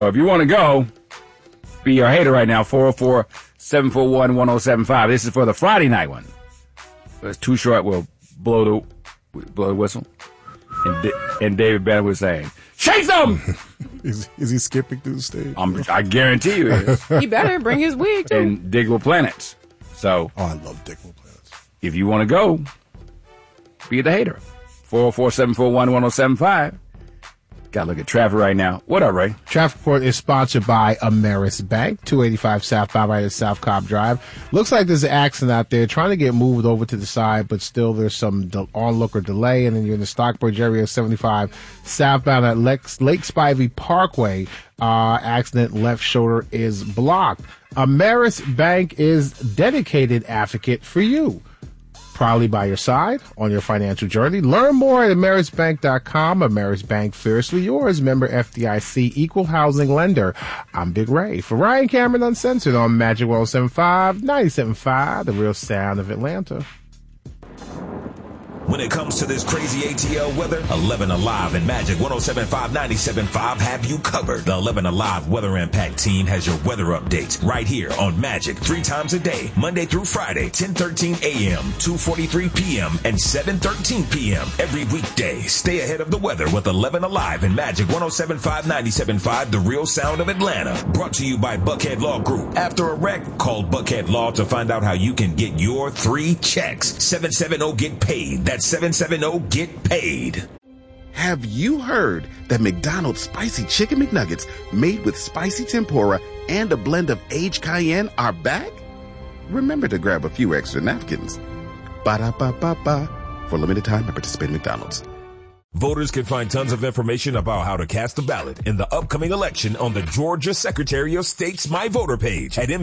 if you want to go, be your hater right now, 404-741-1075. This is for the Friday night one. If it's too short, we'll blow the whistle. And David Banner was saying, shake them! Is he skipping through the stage? I guarantee you he is. He better bring his wig, too. And Digable Planets. So, I love Digable Planets. If you want to go, be the hater. 404-741-1075. Got to look at traffic right now. What up, Ray? Traffic report is sponsored by Ameris Bank, 285 southbound right at South Cobb Drive. Looks like there's an accident out there trying to get moved over to the side, but still there's some onlook or delay. And then you're in the Stockbridge area, 75 southbound at Lake Spivey Parkway. Accident, left shoulder is blocked. Ameris Bank is dedicated advocate for you. Proudly by your side on your financial journey. Learn more at amerisbank.com. Ameris Bank, fiercely yours. Member FDIC, equal housing lender. I'm Big Ray. For Ryan Cameron Uncensored on Magic 107.5, 97.5, the real sound of Atlanta. When it comes to this crazy ATL weather, 11 Alive and Magic 107.5, 97.5 have you covered. The 11 Alive Weather Impact team has your weather updates right here on Magic 3 times a day, Monday through Friday, 10:13 a.m., 2:43 p.m., and 7:13 p.m. every weekday. Stay ahead of the weather with 11 Alive and Magic 107.5, 97.5, the real sound of Atlanta. Brought to you by Buckhead Law Group. After a wreck, call Buckhead Law to find out how you can get your 3 checks. 770-GET-PAID. That's 770-GET-PAID. Have you heard that McDonald's Spicy Chicken McNuggets made with spicy tempura and a blend of aged cayenne are back? Remember to grab a few extra napkins. Ba-da-ba-ba-ba. For limited time at participating McDonald's. Voters can find tons of information about how to cast a ballot in the upcoming election on the Georgia Secretary of State's My Voter page at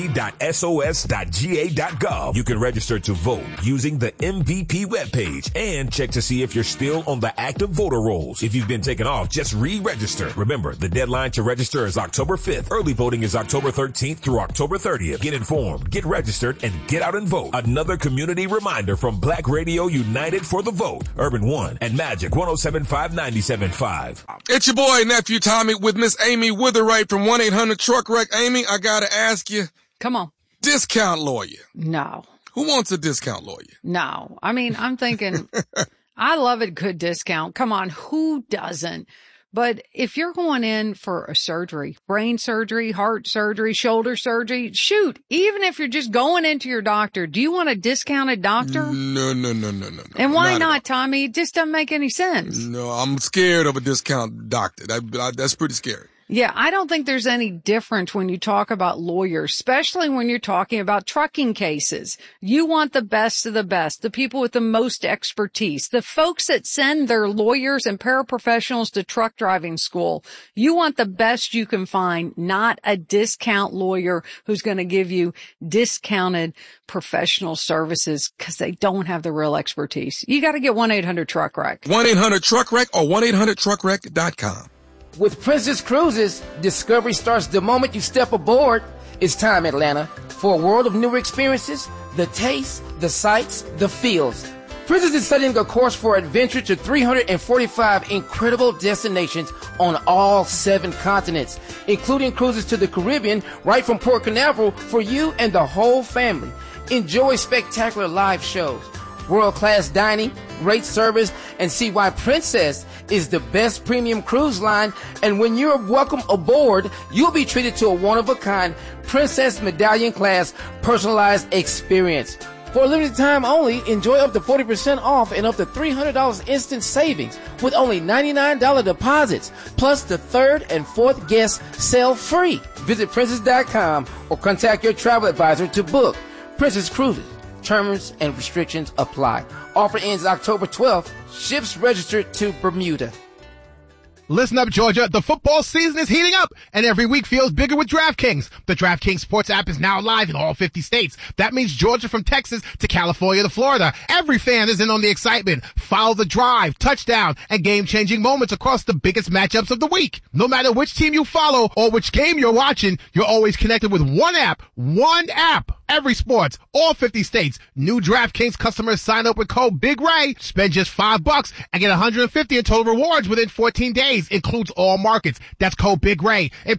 mvp.sos.ga.gov. You can register to vote using the MVP webpage and check to see if you're still on the active voter rolls. If you've been taken off, just re-register. Remember, the deadline to register is October 5th. Early voting is October 13th through October 30th. Get informed, get registered, and get out and vote. Another community reminder from Black Radio United for the Vote. Urban One and Magic 107.5, 97.5. It's your boy, Nephew Tommy, with Miss Amy Witherite from 1-800-TRUCK-WRECK. Amy, I gotta ask you. Come on. Discount lawyer. No. Who wants a discount lawyer? No. I mean, I'm thinking, I love a good discount. Come on, who doesn't? But if you're going in for a surgery, brain surgery, heart surgery, shoulder surgery, shoot, even if you're just going into your doctor, do you want a discounted doctor? No. And why not, Tommy? It just doesn't make any sense. No, I'm scared of a discount doctor. That's pretty scary. Yeah, I don't think there's any difference when you talk about lawyers, especially when you're talking about trucking cases. You want the best of the best, the people with the most expertise, the folks that send their lawyers and paraprofessionals to truck driving school. You want the best you can find, not a discount lawyer who's going to give you discounted professional services because they don't have the real expertise. You got to get 1-800-TRUCK-WRECK. 1-800-TRUCK-WRECK or 1-800-TRUCKWRECK.com. With Princess Cruises, discovery starts the moment you step aboard. It's time, Atlanta, for a world of new experiences, the tastes, the sights, the feels. Princess is setting a course for adventure to 345 incredible destinations on all 7 continents, including cruises to the Caribbean right from Port Canaveral for you and the whole family. Enjoy spectacular live shows, world-class dining, great service, and see why Princess is the best premium cruise line. And when you're welcome aboard, you'll be treated to a one-of-a-kind Princess Medallion class personalized experience. For a limited time only, enjoy up to 40% off and up to $300 instant savings with only $99 deposits, plus the 3rd and 4th guests sell free. Visit princess.com or contact your travel advisor to book. Princess Cruises. Terms and restrictions apply. Offer ends October 12th. Ships registered to Bermuda. Listen up, Georgia. The football season is heating up, and every week feels bigger with DraftKings. The DraftKings Sports app is now live in all 50 states. That means Georgia from Texas to California to Florida. Every fan is in on the excitement. Follow the drive, touchdown, and game-changing moments across the biggest matchups of the week. No matter which team you follow or which game you're watching, you're always connected with one app. One app. every sports, all 50 states. New DraftKings customers sign up with code Big Ray, spend just $5 and get $150 in total rewards within 14 days. Includes all markets. That's code Big Ray.